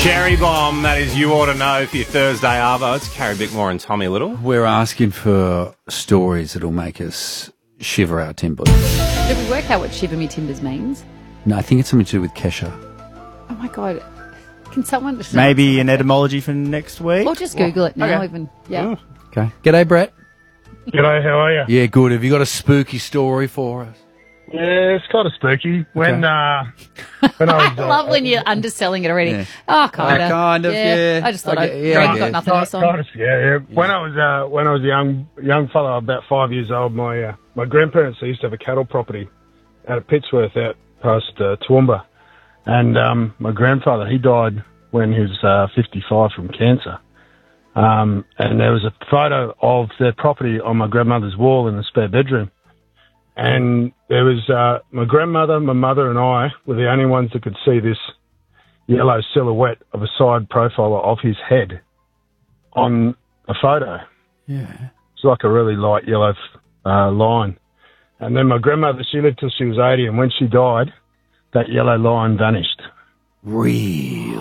Cherry Bomb, that is You Ought to Know for your Thursday Arvo. It's Carrie Bickmore and Tommy Little. We're asking for stories that'll make us shiver our timbers. Did we work out what shiver me timbers means? No, I think it's something to do with Kesha. Oh my God. Can someone just... Maybe an etymology for next week? Or just Google it now Okay. even. Yeah. Okay. G'day, Brett. G'day, how are you? Yeah, good. Have you got a spooky story for us? Yeah, it's kind of spooky. When I was... I love when you're underselling it already. Yeah. Oh, kind of. Kind of, yeah. I just thought Okay, I'd yeah, got nothing else on. Kind of, yeah. When I was a young fellow, about 5 years old, my grandparents used to have a cattle property out of Pittsworth, out past Toowoomba, and my grandfather, he died when he was 55 from cancer. And there was a photo of their property on my grandmother's wall in the spare bedroom. And there was my grandmother, my mother, and I were the only ones that could see this yellow silhouette of a side profile of his head on a photo. Yeah. It's like a really light yellow line. And then my grandmother, she lived till she was 80, and when she died, that yellow line vanished. Really?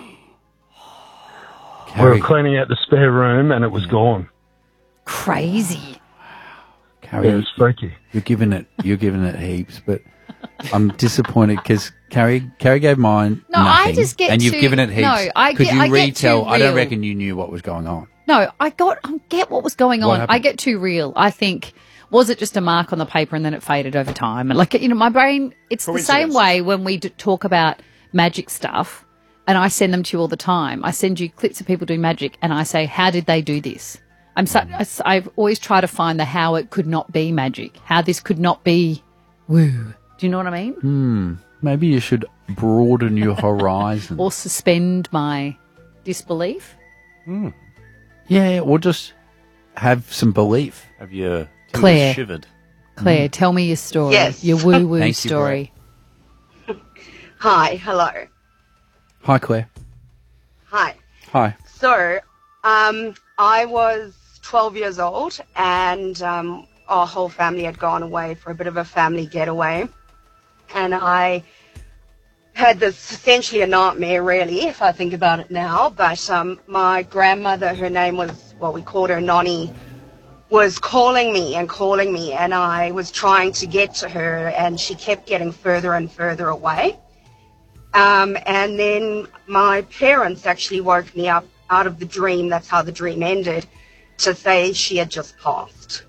We were cleaning out the spare room, and it was gone. Crazy. Carrie, It was freaky. you're giving it heaps, but I'm disappointed because Carrie gave mine No, I nothing, just get and you've too- given it heaps. no, I Could get- you I get retell? too I don't real. reckon you knew what was going on. No, I get what was going What on. happened? I get too real. I think, was it just a mark on the paper and then it faded over time? And like, my brain, it's the same way when we talk about magic stuff and I send them to you all the time. I send you clips of people doing magic and I say, how did they do this? I've always tried to find the how it could not be magic, how this could not be woo. Do you know what I mean? Maybe you should broaden your horizon. Or suspend my disbelief. Yeah, or just have some belief. Have your timbers Claire. shivered? Claire, tell me your story. Yes. Your woo-woo Thank you, story. Hi, hello. Hi, Claire. Hi. Hi. So, I was 12 years old and our whole family had gone away for a bit of a family getaway. And I had this essentially a nightmare, really, if I think about it now. But my grandmother, her name was, well, we called her Nonny, was calling me, and I was trying to get to her, and she kept getting further and further away. And then my parents actually woke me up out of the dream, that's how the dream ended, to say she had just passed.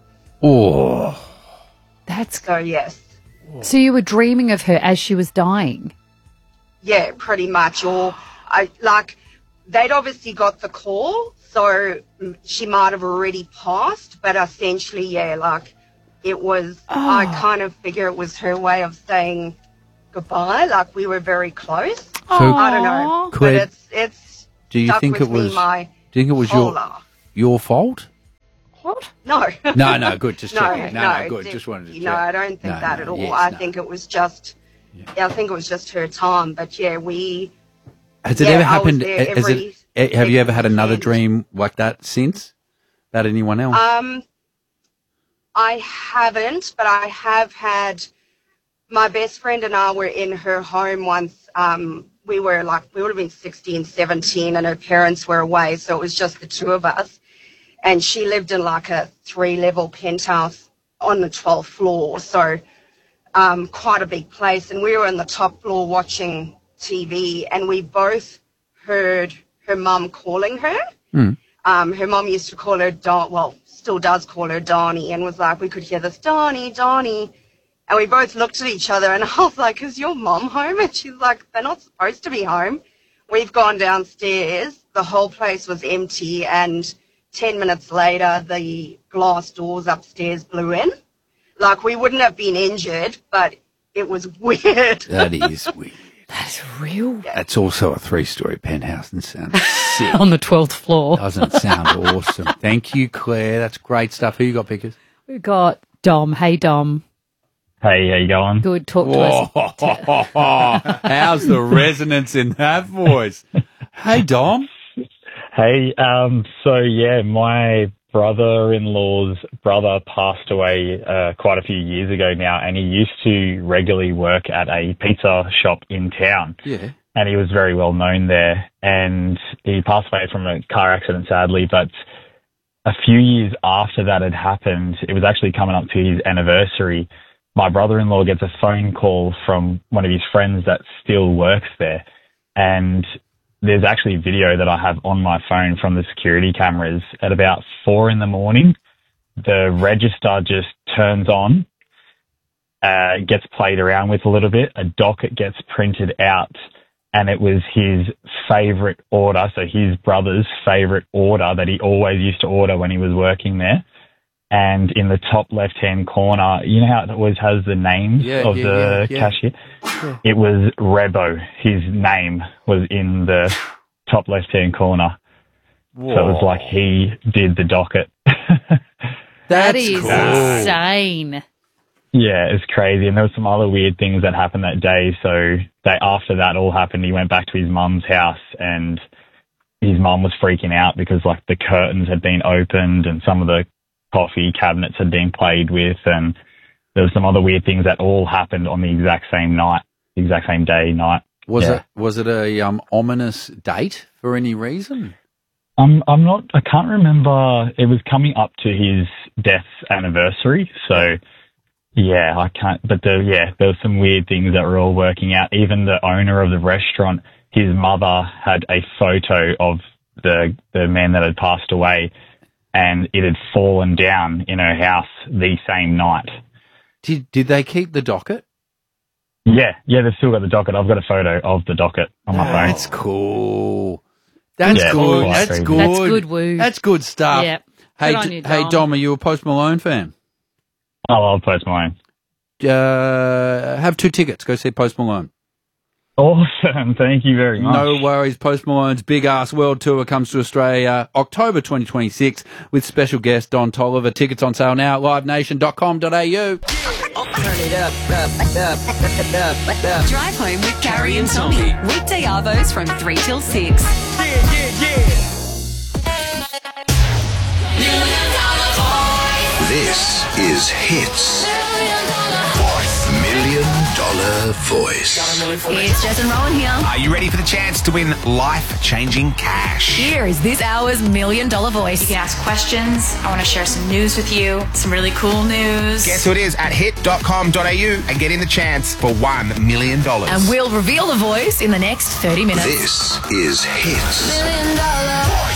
Oh, That's So, yes. so you were dreaming of her as she was dying. Yeah, pretty much. Or, they'd obviously got the call, so she might have already passed, but essentially, yeah, it was, I kind of figure it was her way of saying goodbye, we were very close. I don't know, Claire, but it's do you stuck think with it was? me my Do you think it was whole life. your fault? What? No. No, good. Just No, checking. No, good. definitely Just wanted to check. No, I don't think No, that no, at all. yes, I no. think it was just, I think it was just her time. But yeah, Has it Yeah, ever I was happened? there every Have you ever had another weekend. dream like that since? About anyone else? I haven't, but I have had, my best friend and I were in her home once. We would have been 16, 17, and her parents were away, so it was just the two of us. And she lived in a 3-level penthouse on the 12th floor, so quite a big place. And we were on the top floor watching TV, and we both heard her mum calling her. Her mum used to call her still does call her Donnie, and was like, we could hear this, Donnie, Donnie. And we both looked at each other, and I was like, is your mum home? And she's like, they're not supposed to be home. We've gone downstairs. The whole place was empty, and 10 minutes later, the glass doors upstairs blew in. We wouldn't have been injured, but it was weird. That is weird. That's real. That's also a 3-story penthouse and sounds sick. On the 12th floor. Doesn't sound awesome. Thank you, Claire. That's great stuff. Who you got, Pickers? We've got Dom. Hey, Dom. Hey, how you going? Good. Talk to us. How's the resonance in that voice? Hey, Dom. Hey, my brother-in-law's brother passed away quite a few years ago now, and he used to regularly work at a pizza shop in town. Yeah. and he was very well known there. And he passed away from a car accident, sadly. But a few years after that had happened, it was actually coming up to his anniversary. My brother-in-law gets a phone call from one of his friends that still works there. And there's actually video that I have on my phone from the security cameras. At about 4 a.m, the register just turns on, gets played around with a little bit. A docket gets printed out, and it was his favourite order, so his brother's favourite order that he always used to order when he was working there. And in the top left-hand corner, you know how it always has the names of the cashier? Yeah. It was Rebo. His name was in the top left-hand corner. Whoa. So it was like he did the docket. That is cool. Insane. Yeah, it's crazy. And there were some other weird things that happened that day. So after that all happened, he went back to his mum's house, and his mum was freaking out because like the curtains had been opened and some of the coffee cabinets had been played with, and there were some other weird things that all happened on the exact same night, the exact same day, night. Was it a ominous date for any reason? I can't remember. It was coming up to his death anniversary, so yeah, I can't. But there were some weird things that were all working out. Even the owner of the restaurant, his mother had a photo of the man that had passed away, and it had fallen down in her house the same night. Did they keep the docket? Yeah, they've still got the docket. I've got a photo of the docket on my phone. That's cool. That's good. That's good. That's good, woo. That's good stuff. Yeah. Hey, Dom, are you a Post Malone fan? I love Post Malone. Have 2 tickets. Go see Post Malone. Awesome. Thank you very much. No worries. Post Malone's Big Ass World Tour comes to Australia October 2026 with special guest Don Tolliver. Tickets on sale now at livenation.com.au. Turn it up. Drive home with Carrie and Tommy. Weekday arvos from 3 till 6. This is Hits. $1 Million Voice. It's Jess and Rowan here. Are you ready for the chance to win life-changing cash? Here is this hour's $1 Million Voice. You can ask questions. I want to share some news with you, some really cool news. Guess who it is at hit.com.au and get in the chance for $1 million. And we'll reveal the voice in the next 30 minutes. This is Hits. $1 Million Voice.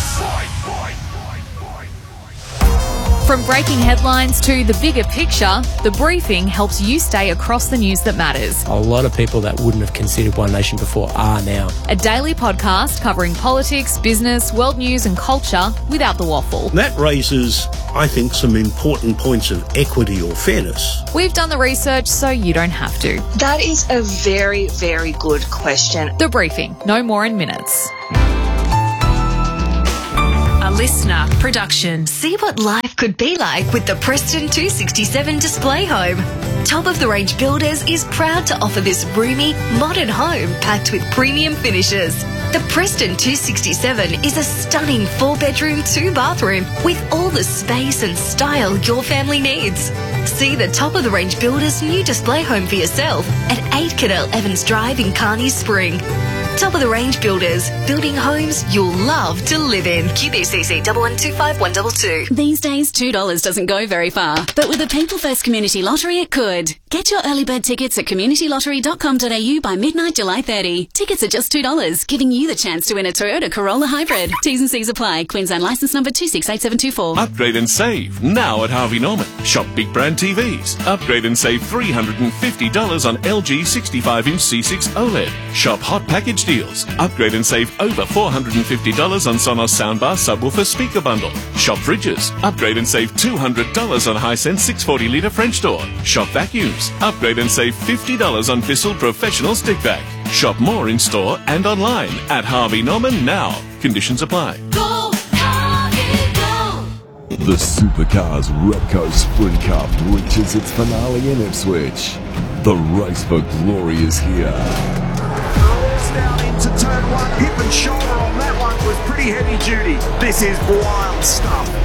From breaking headlines to the bigger picture, The Briefing helps you stay across the news that matters. A lot of people that wouldn't have considered One Nation before are now. A daily podcast covering politics, business, world news and culture without the waffle. That raises, I think, some important points of equity or fairness. We've done the research so you don't have to. That is a very, very good question. The Briefing, no more in minutes. A listener production. See what life could be like with the Preston 267 display home. Top of the range Builders is proud to offer this roomy, modern home packed with premium finishes. The Preston 267 is a stunning 4-bedroom, 2-bathroom with all the space and style your family needs. See the top of the range Builders new display home for yourself at 8 Cadell Evans Drive in Carney Spring. Top of the range Builders, building homes you'll love to live in. QBCC 1125122. These days, $2 doesn't go very far, but with the People First Community Lottery, it could. Get your early bird tickets at communitylottery.com.au by midnight July 30. Tickets are just $2, giving you the chance to win a Toyota Corolla Hybrid. T's and C's apply. Queensland licence number 268724. Upgrade and save now at Harvey Norman. Shop big brand TVs. Upgrade and save $350 on LG 65-inch C6 OLED. Shop hot package deals. Upgrade and save over $450 on Sonos soundbar subwoofer speaker bundle. Shop fridges. Upgrade and save $200 on Hisense 640-litre French door. Shop vacuums. Upgrade and save $50 on Bissell Professional stick vac. Shop more in store and online at Harvey Norman now. Conditions apply. Go, Harvey, go! The Supercars Repco Sprint Cup reaches its finale in Ipswich. The race for glory is here. Down into turn 1, hip and shoulder on that one was pretty heavy duty. This is wild stuff.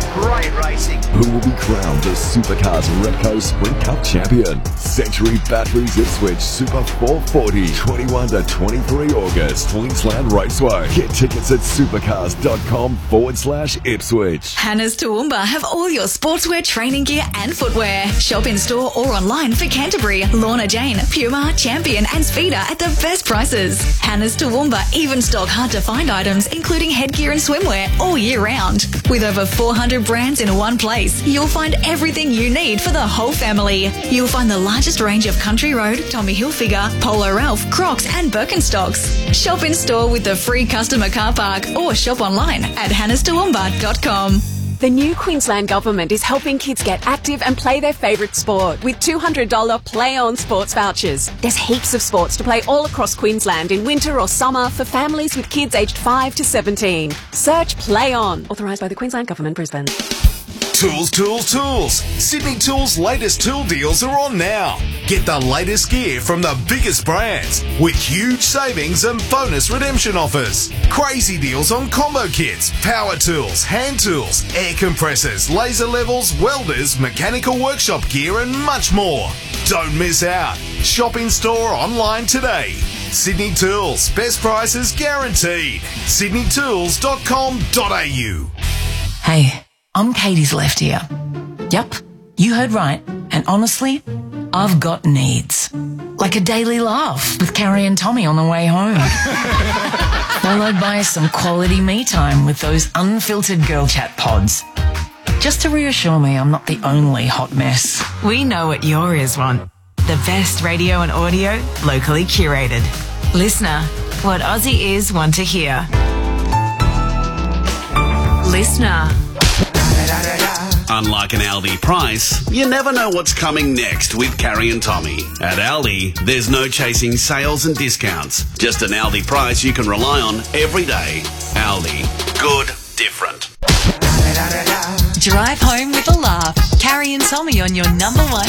great racing. Who will be crowned the Supercars Repco Sprint Cup champion? Century Batteries Ipswich Super 440, 21 to 23 August, Queensland Raceway. Get tickets at supercars.com/Ipswich. Hannah's Toowoomba have all your sportswear, training gear and footwear. Shop in store or online for Canterbury, Lorna Jane, Puma, Champion and Speeder at the best prices. Hannah's Toowoomba even stock hard to find items including headgear and swimwear all year round. With over 400 brands in one place, you'll find everything you need for the whole family. You'll find the largest range of Country Road, Tommy Hilfiger, Polo Ralph, Crocs and Birkenstocks. Shop in store with the free customer car park or shop online at hannahstoowoomba.com. The new Queensland Government is helping kids get active and play their favourite sport with $200 Play On sports vouchers. There's heaps of sports to play all across Queensland in winter or summer for families with kids aged 5 to 17. Search Play On. Authorised by the Queensland Government, Brisbane. Tools, tools, tools. Sydney Tools' latest tool deals are on now. Get the latest gear from the biggest brands with huge savings and bonus redemption offers. Crazy deals on combo kits, power tools, hand tools, air compressors, laser levels, welders, mechanical workshop gear and much more. Don't miss out. Shop in store or online today. Sydney Tools, best prices guaranteed. sydneytools.com.au. Hey, I'm Katie's left ear. Yep, you heard right. And honestly, I've got needs. Like a daily laugh with Carrie and Tommy on the way home. Followed by some quality me time with those unfiltered girl chat pods. Just to reassure me I'm not the only hot mess. We know what your ears want. The best radio and audio, locally curated. Listener, what Aussie ears want to hear. Listener. Unlike an Aldi price, you never know what's coming next with Carrie and Tommy. At Aldi, there's no chasing sales and discounts. Just an Aldi price you can rely on every day. Aldi. Good, different. Drive home with a laugh. Carrie and Tommy on your number one